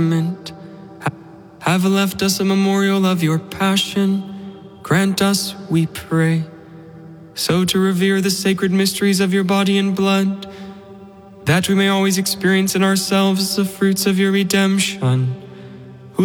have left us a memorial of your passion. Grant us, we pray, so to revere the sacred mysteries of your body and blood, that we may always experience in ourselves the fruits of your redemption.